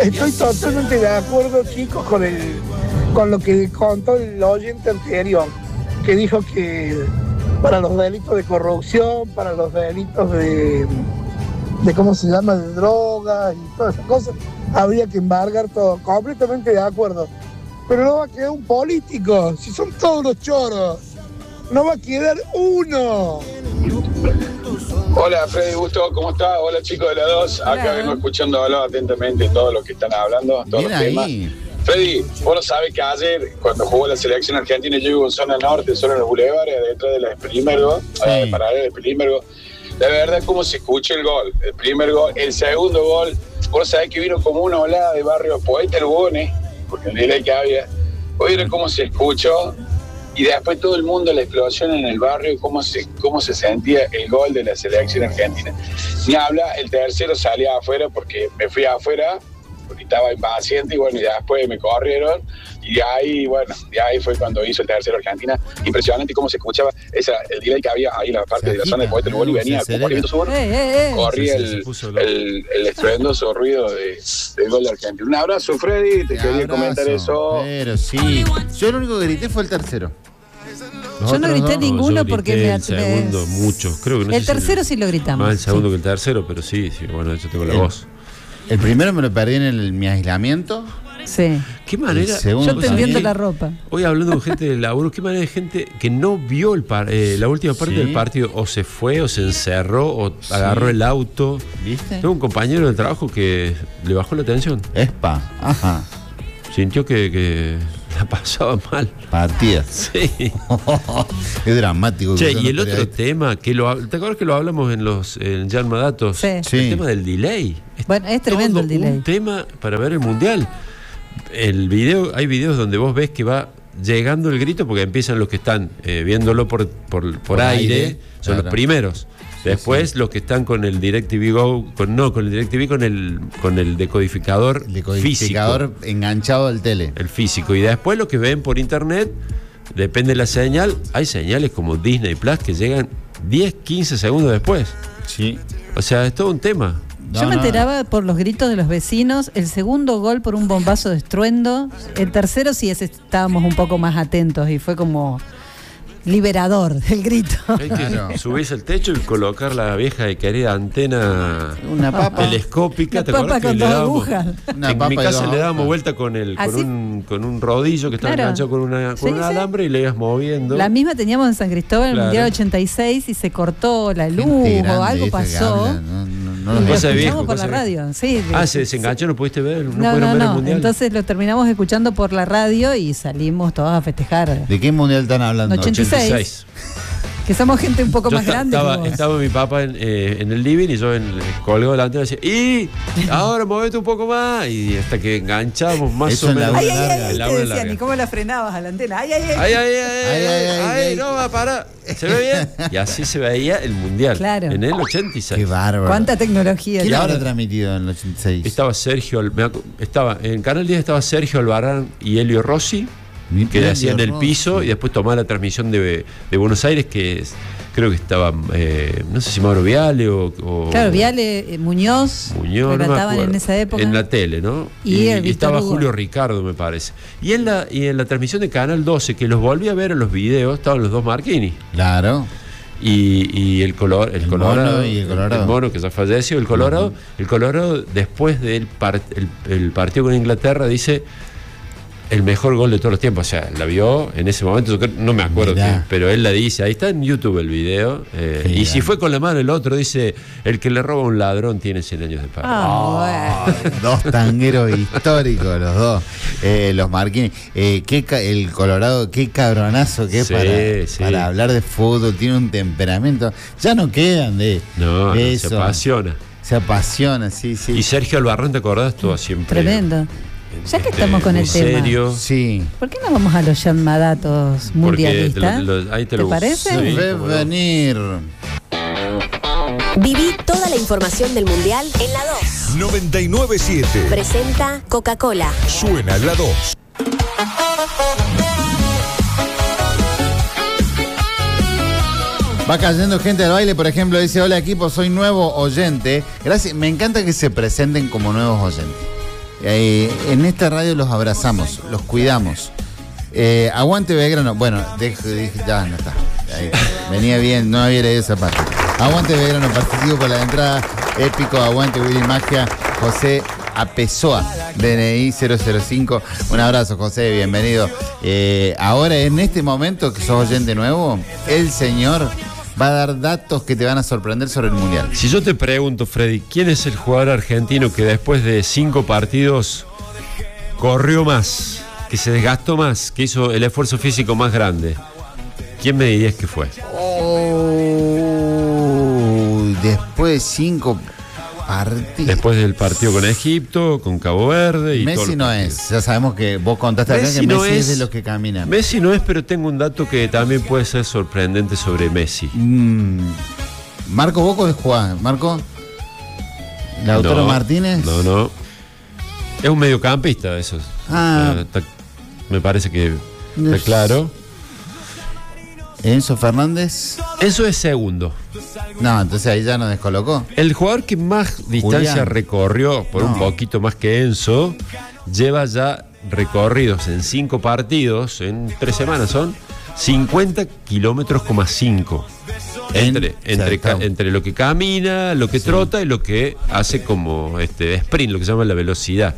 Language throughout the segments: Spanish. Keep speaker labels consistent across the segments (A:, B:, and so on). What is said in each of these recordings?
A: Estoy totalmente de acuerdo, chicos, con lo que contó el oyente anterior, que dijo que para los delitos de corrupción, para los delitos de ¿cómo se llama?, de drogas y todas esas cosas, habría que embargar todo. Completamente de acuerdo. Pero no va a quedar un político, si son todos los choros. No va a quedar uno.
B: Hola Freddy, gusto, ¿cómo estás? Hola chicos de la 2, acá vengo escuchando hablar atentamente todo lo que están hablando, todos los temas. Freddy, vos no sabés que ayer, cuando jugó la selección argentina, yo vivo en zona norte, solo en los bulevares, detrás de la Esplimbergo, paralela de Esplimbergo. La verdad, cómo se escucha el gol, el primer gol, el segundo gol. Vos sabés que vino como una olada de barrio Poeta el Bugone, porque el delay que había. Vos vieron cómo se escuchó. Y después todo el mundo, la explosión en el barrio, cómo se sentía el gol de la selección argentina. Ni habla, el tercero salía afuera porque me fui afuera, porque estaba impaciente y bueno, y después me corrieron. Y de ahí, bueno, de ahí fue cuando hizo el tercero Argentina. Impresionante cómo se escuchaba el delay que había ahí en la parte de la zona de Poeta del Bugone y venía corriendo su corría el estruendoso ruido del gol de Argentina. Un abrazo, Freddy, te quería comentar eso.
C: Pero sí, yo lo único que grité fue el tercero.
D: Yo no grité ninguno porque me
E: el segundo, muchos. Creo que no
D: el tercero sí lo gritamos.
E: Más el segundo que el tercero, pero sí, bueno, yo tengo la voz.
C: El primero me lo perdí en mi aislamiento.
D: Sí.
E: ¿Qué manera?
D: Yo tendiendo la ropa.
E: Hoy hablando con gente del laburo, ¿qué manera de gente que no vio la última parte del partido? O se fue, o se encerró, o agarró el auto.
C: ¿Viste?
E: Tengo un compañero de trabajo que le bajó la tensión.
C: Ajá.
E: Sintió que la pasaba mal.
C: Partida.
E: Sí.
C: Es dramático.
E: Che, y el otro tema, ¿te acuerdas que lo hablamos en Yarma Datos?
D: Sí.
E: El tema del delay.
D: Bueno, es tremendo el delay.
E: Un tema para ver el mundial. Hay videos donde vos ves que va llegando el grito porque empiezan los que están viéndolo por aire, son los primeros. Después los que están con el DirecTV Go, con el DirecTV con el decodificador físico,
C: enganchado al tele.
E: El físico. Y después los que ven por internet, depende de la señal, hay señales como Disney Plus que llegan 10, 15 segundos después.
C: Sí.
E: O sea, es todo un tema.
D: Yo me enteraba por los gritos de los vecinos, el segundo gol por un bombazo de estruendo, el tercero sí estábamos un poco más atentos y fue como liberador el grito.
E: Hay que subirse al techo y colocar la vieja y querida antena telescópica.
D: ¿Te acuerdas que le dábamos?
E: En mi casa le dábamos vuelta con un rodillo que estaba enganchado con un alambre y le ibas moviendo.
D: La misma teníamos en San Cristóbal en el Mundial 86 y se cortó la luz o algo pasó.
C: No
D: lo escuchamos por la radio. Sí,
E: se desenganchó, no pudiste ver,
D: no
E: ver el mundial.
D: Entonces lo terminamos escuchando por la radio y salimos todos a festejar.
C: ¿De qué mundial están hablando?
D: 86. Que somos gente un poco más grande.
E: Estaba mi papá en el living y yo colgado delante y decía, y ahora movete un poco más. Y hasta que enganchamos más o menos.
D: Decían, ¿y cómo la frenabas a la antena?
E: Ay, no va a parar. ¿Se ve bien? Y así se veía el mundial.
D: Claro.
E: En el 86.
C: Qué bárbaro.
D: ¿Cuánta tecnología?
C: ¿Quién habrá transmitido en el 86?
E: En Canal 10 estaba Sergio Albarrán y Helio Rossi, que hacían el piso y después tomaba la transmisión de Buenos Aires, que creo que estaba, no sé si Mauro Viale o
D: claro, Viale, Muñoz relataban en esa época.
E: En la tele, ¿no? Y estaba Julio Ricardo, me parece. Y en la transmisión de Canal 12, que los volví a ver en los videos, estaban los dos Marchini.
C: Claro.
E: Y el Colorado,
C: el
E: mono que ya falleció, el Colorado, después del el partido con Inglaterra dice el mejor gol de todos los tiempos. O sea, la vio en ese momento, no me acuerdo pero él la dice, ahí está en YouTube el video. Y si fue con la mano el otro, dice, el que le roba a un ladrón tiene 100 años de perdón.
C: Dos tangueros históricos los dos. Los Marquini. El Colorado, qué cabronazo que es para hablar de fútbol, tiene un temperamento. Ya no quedan de eso. Se apasiona, sí.
E: Y Sergio Albarrán, ¿te acordás? Todo siempre.
D: Tremendo. Ya que estamos con el
E: serio.
D: tema,
C: sí.
D: ¿Por qué no vamos a los llamados mundialistas? ¿Te parece?
C: Sí, ve venir.
F: Viví toda la información del mundial en la 2.
G: 99.7.
F: Presenta Coca-Cola.
G: Suena la 2.
C: Va cayendo gente al baile, por ejemplo, dice, hola equipo, soy nuevo oyente. Gracias, me encanta que se presenten como nuevos oyentes. En esta radio los abrazamos, los cuidamos. Aguante Belgrano. Bueno, ya no está. Ahí, venía bien, no había leído esa parte. Aguante Belgrano, participo por la entrada. Épico, aguante Willy Magia. José Apesoa, DNI 005. Un abrazo, José, bienvenido. Ahora, en este momento, que sos oyente nuevo, el señor va a dar datos que te van a sorprender sobre el Mundial.
E: Si yo te pregunto, Freddy, ¿quién es el jugador argentino que después de 5 partidos corrió más, que se desgastó más, que hizo el esfuerzo físico más grande? ¿Quién me dirías que fue?
C: Después de 5 partidos.
E: Después del partido con Egipto, con Cabo Verde y
C: Messi no es. Ya sabemos que vos contaste acá que Messi es de los que caminan.
E: Messi no es, pero tengo un dato que también puede ser sorprendente sobre Messi.
C: Marco, ¿vos podés jugar? ¿Marco? ¿Lautaro Martínez?
E: No. Es un mediocampista, eso. Me parece que está claro.
C: ¿Enzo Fernández?
E: Enzo es segundo.
C: No, entonces ahí ya nos descolocó.
E: El jugador que más distancia recorrió, por un poquito más que Enzo, lleva ya recorridos en 5 partidos, en 3 semanas son 50 kilómetros, 5. Entre lo que camina, lo que trota y lo que hace como sprint, lo que se llama la velocidad.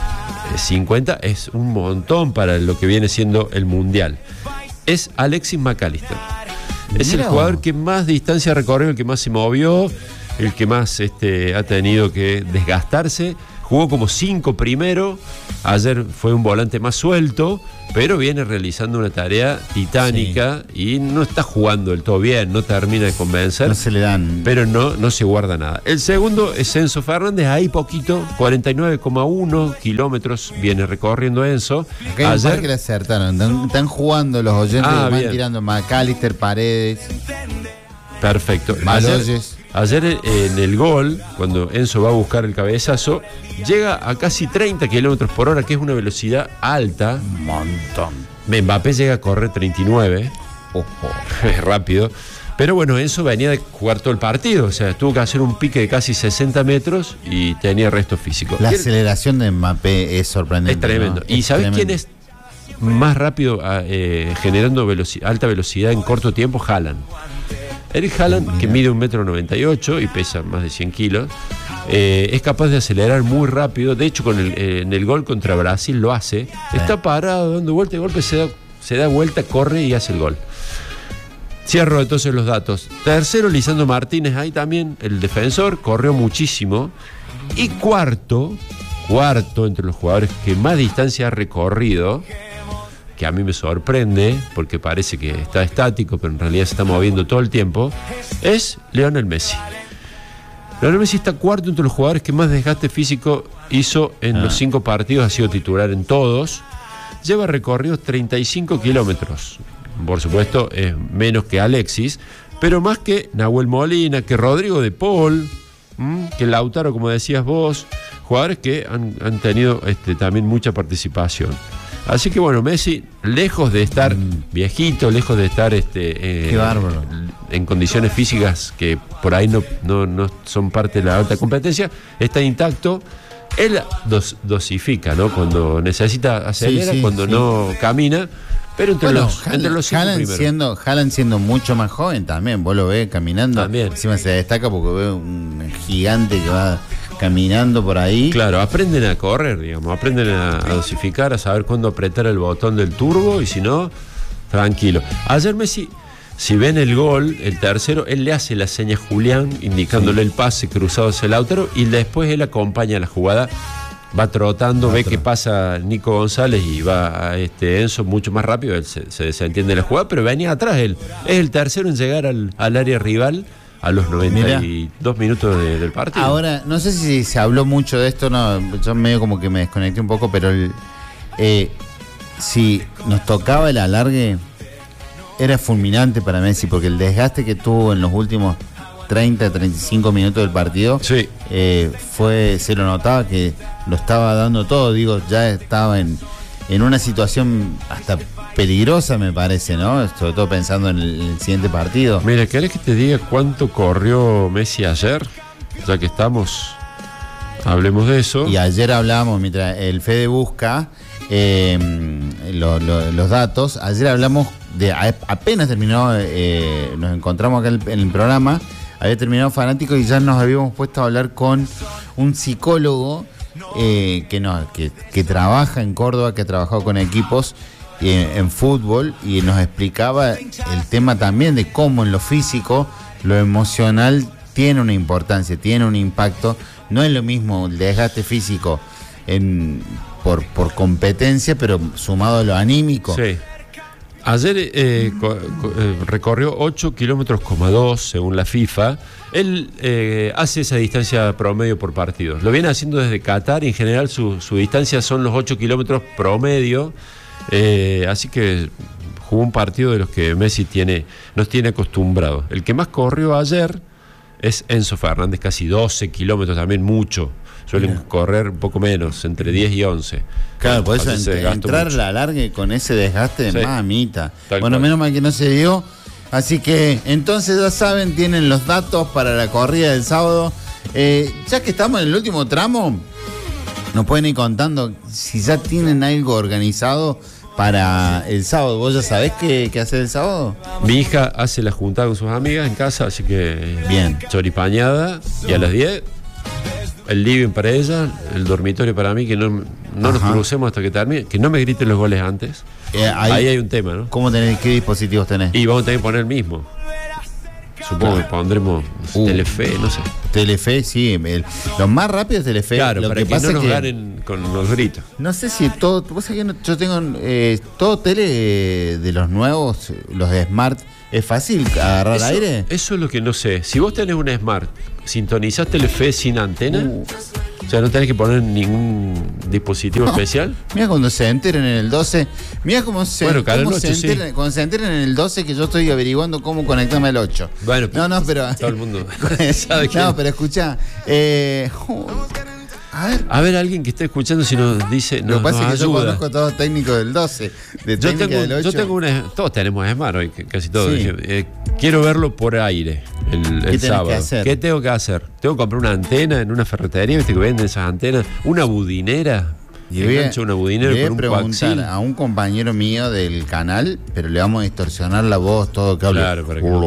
E: 50 es un montón para lo que viene siendo el Mundial. Es Alexis McAllister. Es el jugador que más distancia recorrió, el que más se movió, el que más ha tenido que desgastarse. Jugó como 5 primero. Ayer fue un volante más suelto, pero viene realizando una tarea titánica y no está jugando del todo bien, no termina de convencer.
C: No se le dan.
E: Pero no se guarda nada. El segundo es Enzo Fernández, ahí poquito, 49,1 kilómetros viene recorriendo Enzo.
C: Acá hay un par que le acertaron. Están jugando los oyentes que van tirando McAllister, Paredes.
E: Perfecto. Ayer en el gol, cuando Enzo va a buscar el cabezazo, llega a casi 30 kilómetros por hora, que es una velocidad alta.
C: Un montón.
E: Mbappé llega a correr 39. Es rápido. Pero bueno, Enzo venía de jugar todo el partido. O sea, tuvo que hacer un pique de casi 60 metros y tenía resto físico.
C: La aceleración de Mbappé es sorprendente.
E: Es tremendo. ¿No? ¿Y sabes quién es más rápido generando alta velocidad en corto tiempo? Haaland. Eric Haaland, que mide 1,98 m y pesa más de 100 kilos, es capaz de acelerar muy rápido. De hecho, en el gol contra Brasil lo hace. Está parado, dando vuelta, y de golpe se da vuelta, corre y hace el gol. Cierro entonces los datos. Tercero, Lisandro Martínez, ahí también el defensor, corrió muchísimo. Y cuarto entre los jugadores que más distancia ha recorrido, que a mí me sorprende, porque parece que está estático, pero en realidad se está moviendo todo el tiempo, es Lionel Messi. Lionel Messi está cuarto entre los jugadores que más desgaste físico hizo en los 5 partidos, ha sido titular en todos. Lleva recorridos 35 kilómetros. Por supuesto, es menos que Alexis, pero más que Nahuel Molina, que Rodrigo de Paul, que Lautaro, como decías vos, jugadores que han tenido también mucha participación. Así que bueno, Messi, lejos de estar viejito, lejos de estar
C: qué bárbaro,
E: en condiciones físicas que por ahí no son parte de la alta competencia, está intacto. Él dosifica, ¿no? Cuando necesita acelera, cuando no camina. Pero entre los 5 primeros.
C: Haaland siendo mucho más joven también, vos lo ves caminando. También. Encima se destaca porque ve un gigante que va caminando por ahí.
E: Claro, aprenden a correr, digamos, aprenden a dosificar, a saber cuándo apretar el botón del turbo y si no, tranquilo. Ayer Messi, si ven el gol, el tercero, él le hace la seña a Julián, indicándole el pase cruzado hacia Lautaro, y después él acompaña la jugada. Va trotando, ve que pasa Nico González y va a Enzo mucho más rápido, él se desentiende la jugada, pero venía atrás él. Es el tercero en llegar al área rival a los 92 minutos del partido.
C: Ahora, no sé si se habló mucho de esto, no, yo medio como que me desconecté un poco, pero si nos tocaba el alargue, era fulminante para Messi, porque el desgaste que tuvo en los últimos 30-35 minutos del partido, se lo notaba que lo estaba dando todo, ya estaba en una situación hasta peligrosa, me parece, ¿no? Sobre todo pensando en el siguiente partido.
E: Mira, ¿querés que te diga cuánto corrió Messi ayer? Ya que estamos. Hablemos de eso.
C: Y ayer hablábamos, mientras el Fede busca los datos, ayer hablamos de, apenas terminó, nos encontramos acá en el programa, había terminado Fanático y ya nos habíamos puesto a hablar con un psicólogo que trabaja en Córdoba, que ha trabajado con equipos en fútbol, y nos explicaba el tema también de cómo en lo físico, lo emocional tiene una importancia, tiene un impacto. No es lo mismo el desgaste físico por competencia, pero sumado a lo anímico.
E: Sí. Ayer recorrió 8,2 kilómetros según la FIFA. Él hace esa distancia promedio por partido. Lo viene haciendo desde Qatar y en general su distancia son los 8 kilómetros promedio. Así que jugó un partido de los que Messi nos tiene acostumbrados. El que más corrió ayer es Enzo Fernández, casi 12 kilómetros, también mucho. Suelen correr un poco menos, entre 10 y 11.
C: Claro, por eso entrar a la larga con ese desgaste,
E: sí,
C: mamita. Bueno,
E: cual.
C: Menos mal que no se dio. Así que entonces ya saben, tienen los datos para la corrida del sábado. Ya que estamos en el último tramo, nos pueden ir contando si ya tienen algo organizado para el sábado. ¿Vos ya sabés qué hacer el sábado?
E: Mi hija hace la juntada con sus amigas en casa, así que
C: bien,
E: choripañada, y a las 10 el living para ella, el dormitorio para mí, que no nos crucemos hasta que termine, que no me griten los goles antes. Ahí hay un tema, ¿no?
C: ¿Qué dispositivos tenés?
E: Y vamos a tener que poner el mismo. Supongo que pondremos Telefe, no sé.
C: Telefe, sí. Lo más rápido es Telefe.
E: Claro,
C: lo
E: para que
C: pasa
E: no nos
C: es
E: ganen con los gritos.
C: No sé si todo. Vos sabés que yo tengo todo tele de los nuevos, los de Smart. ¿Es fácil agarrar aire?
E: Eso es lo que no sé. Si vos tenés una Smart, ¿sintonizás Telefe sin antena? O sea, no tenés que poner ningún dispositivo especial.
C: Mira cuando se enteren en el 12. Mira cómo se
E: cuando
C: se enteren en el 12, que yo estoy averiguando cómo conectarme al 8.
E: Bueno,
C: pero
E: todo el mundo sabe que...
C: No, pero escuchá.
E: A ver, alguien que esté escuchando si nos dice.
C: Lo que pasa es que yo conozco a todos los técnicos del 12.
E: Yo tengo todos tenemos Smart hoy, casi todos. Sí. Quiero verlo por aire el sábado. ¿Qué tengo que hacer? Tengo que comprar una antena en una ferretería, viste que venden esas antenas, una budinera.
C: Y voy a preguntar a un compañero mío del canal, pero le vamos a distorsionar la voz, todo que hable.
E: Claro,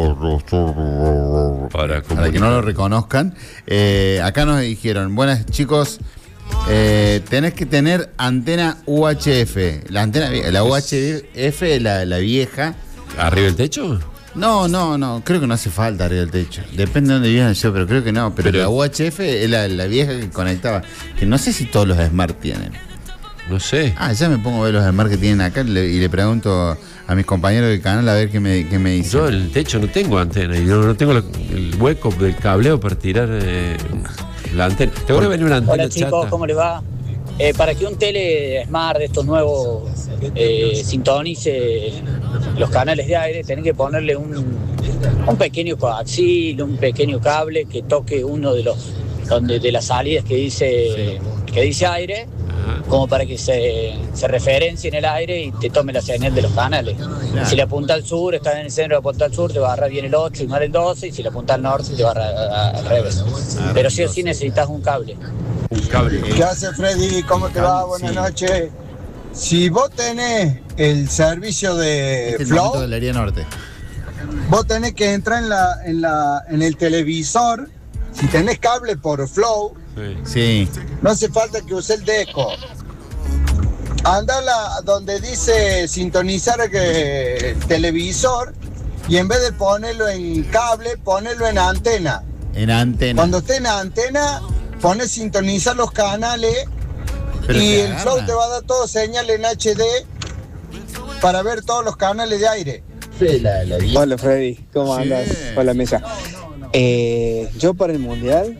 C: para que no lo reconozcan. Acá nos dijeron, buenas chicos, tenés que tener antena UHF. La UHF, la vieja.
E: ¿Arriba del techo?
C: No, creo que no hace falta arriba del techo. Depende de dónde vivan yo, pero creo que no. Pero la UHF es la vieja que conectaba. Que no sé si todos los Smart tienen.
E: No sé.
C: Ya me pongo a ver los Smart que tienen acá y le pregunto a mis compañeros del canal a ver qué me dicen.
E: Yo en el techo no tengo antena y no tengo el hueco del cableo para tirar la antena. Tengo que venir una antena.
H: Hola chicos,
E: chata.
H: ¿Cómo les va? Para que un tele Smart de estos nuevos sintonice los canales de aire, tenés que ponerle un pequeño coaxil, un pequeño cable que toque uno de las salidas que dice aire, como para que se referencie en el aire y te tome la señal de los canales. Claro. Si le apunta al sur, estás en el centro, le apunta al sur, te va a agarrar bien el 8 y mal el 12, y si le apunta al norte, te va a agarrar al revés. Pero sí o sí necesitas un cable.
I: ¿Qué hace, Freddy? ¿Cómo te va? Buenas noches. Si vos tenés el servicio de Flow,
C: del área norte,
I: vos tenés que entrar en el televisor. Si tenés cable por Flow,
C: sí,
I: no hace falta que use el Deco. Anda donde dice sintonizar el televisor y en vez de ponerlo en cable, ponerlo en antena.
C: En antena.
I: Cuando esté en antena, pones sintonizar los canales. Pero y el Flow te va a dar todo señal en HD para ver todos los canales de aire.
J: Hola Freddy, ¿cómo andas? Hola mesa. Yo para el mundial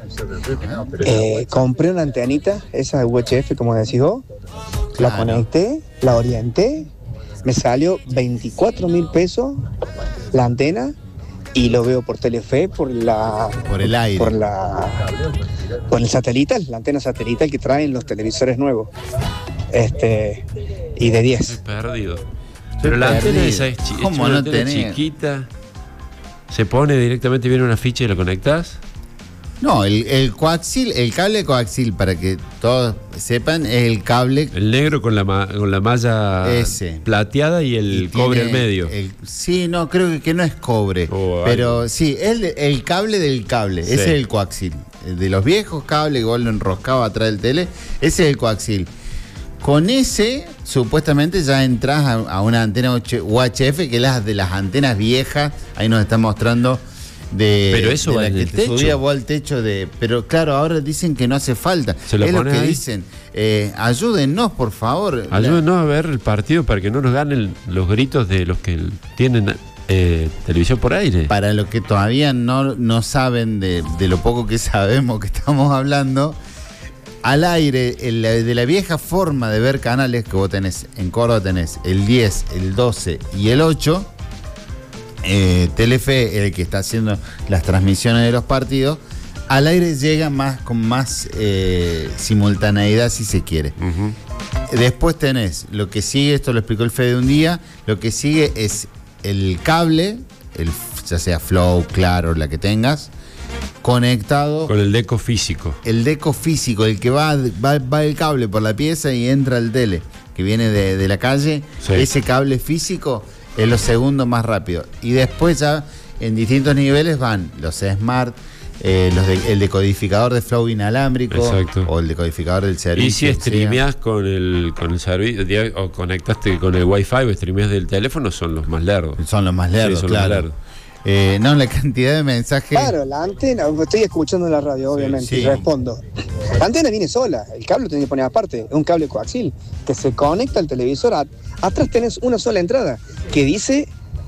J: compré una antenita, esa UHF como decís vos, la conecté, la orienté, me salió 24.000 pesos la antena y lo veo por Telefe, por el aire, por el satelital, la antena satelital que traen los televisores nuevos, y de 10.
E: Estoy perdido. Pero la antena esa es chiquita. Se pone directamente, viene una ficha y la conectás.
C: No, el coaxil, el cable coaxil, para que todos sepan, es el cable.
E: El negro con la malla plateada y el cobre al medio.
C: Sí, no, creo que no es cobre. Pero sí, el cable del cable. Sí. Ese es el coaxil. De los viejos cables que vos lo enroscabas atrás del tele, ese es el coaxil. Con ese, supuestamente ya entras a una antena UHF, que es la de las antenas viejas. Ahí nos están mostrando.
E: Pero eso va
C: en el techo. Subía vos al techo pero claro, ahora dicen que no hace falta. Es lo que ahí dicen. Ayúdennos, por favor.
E: Ayúdennos a ver el partido para que no nos ganen los gritos de los que tienen televisión por aire.
C: Para los que todavía no saben de lo poco que sabemos que estamos hablando, al aire, de la vieja forma de ver canales que vos tenés, en Córdoba tenés el 10, el 12 y el 8. Telefe, el que está haciendo las transmisiones de los partidos, al aire llega con más simultaneidad, si se quiere. Después tenés lo que sigue, esto lo explicó el Fede un día, lo que sigue es el cable, ya sea Flow, Claro, la que tengas, conectado
E: con el deco físico.
C: El deco físico, el que va el cable por la pieza y entra al tele, que viene de la calle. Sí. Ese cable físico es lo segundo más rápido. Y después ya en distintos niveles van los Smart, el decodificador de Flow inalámbrico. Exacto. O el decodificador del servicio.
E: Y si streameás con el servicio o conectaste con el Wi-Fi o streameás del teléfono, son los más largos.
C: Son los más largos, sí, claro. No, la cantidad de mensajes.
J: Claro, la antena, estoy escuchando en la radio, obviamente, sí. Y respondo. La antena viene sola, el cable lo tenés que poner aparte, es un cable coaxil que se conecta al televisor. Atrás tenés una sola entrada que dice,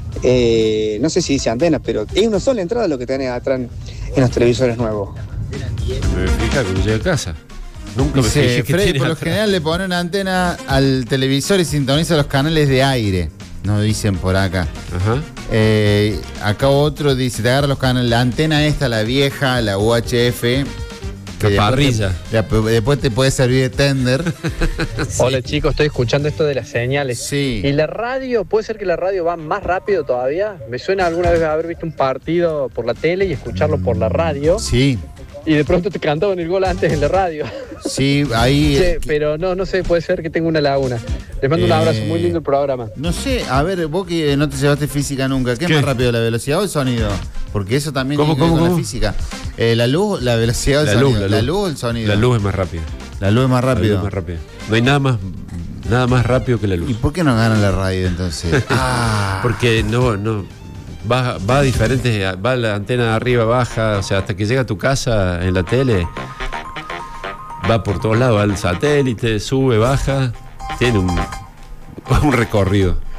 J: no sé si dice antena, pero es una sola entrada lo que tenés atrás en los televisores nuevos.
E: Me fija cuando llegue a casa. Nunca me fijé que
C: Freddy, por lo general le pone una antena al televisor y sintoniza los canales de aire. Nos dicen por acá. Ajá. Acá otro dice, te agarra los canales, la antena esta, la vieja, la UHF.
E: La parrilla.
C: Después te puede servir de tender.
K: Sí. Hola chicos, estoy escuchando esto de las señales.
C: Sí.
K: ¿Y la radio? ¿Puede ser que la radio va más rápido todavía? Me suena alguna vez haber visto un partido por la tele y escucharlo por la radio.
C: Sí.
K: Y de pronto te cantaban el gol antes en la radio.
C: Sí, ahí.
K: Sí, pero no sé, puede ser que tenga una laguna. Les mando un abrazo, muy lindo el programa.
C: No sé, a ver, vos que no te llevaste física nunca, ¿qué es más rápido, la velocidad o el sonido? Porque eso también tiene que ver con la física. La luz, la velocidad o el sonido. La luz o el sonido.
E: La luz es más rápida.
C: La luz es más rápido.
E: La luz es más rápida. No hay nada más rápido que la luz.
C: ¿Y por qué no gana la radio entonces?
E: Porque no. Va diferente, va la antena de arriba, baja, o sea, hasta que llega a tu casa en la tele, va por todos lados, va al satélite, sube, baja, tiene un recorrido.